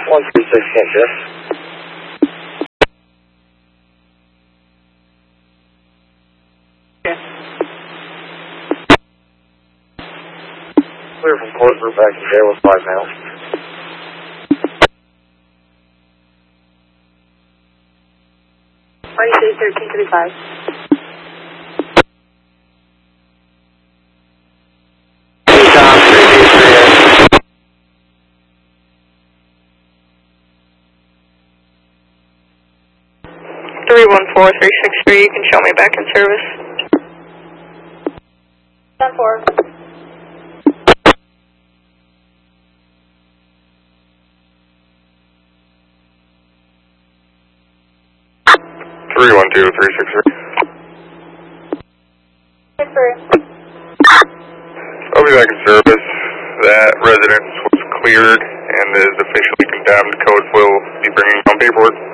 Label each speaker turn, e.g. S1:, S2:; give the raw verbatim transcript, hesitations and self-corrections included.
S1: one three six, Kansas.
S2: Okay.
S1: Clear from court for back to jail with five miles.
S2: R E C thirteen thirty-five. three one four three six three, you can show me back in service. ten four.
S3: three one two three six three.
S2: six three.
S3: I'll be back in service. That residence was cleared and is officially condemned. Code will be bringing on paperwork.